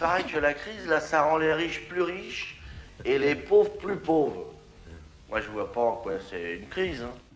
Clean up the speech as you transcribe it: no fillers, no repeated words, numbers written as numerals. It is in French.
paraît que la crise, là, ça rend les riches plus riches et les pauvres plus pauvres. Moi, je vois pas en quoi c'est une crise, hein.